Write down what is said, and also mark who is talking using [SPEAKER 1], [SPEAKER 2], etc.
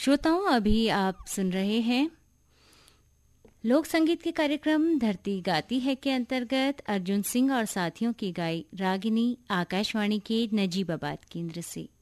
[SPEAKER 1] श्रोताओं, अभी आप सुन रहे हैं लोक संगीत के कार्यक्रम धरती गाती है के अंतर्गत अर्जुन सिंह और साथियों की गाई रागिनी आकाशवाणी के नजीबाबाद केंद्र से।